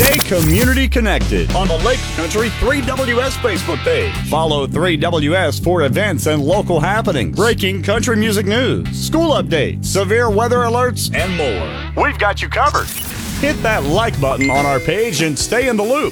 Stay community connected on the Lake Country 3WS Facebook page. Follow 3WS for events and local happenings, breaking country music news, school updates, severe weather alerts, and more. We've got you covered. Hit that like button on our page and stay in the loop.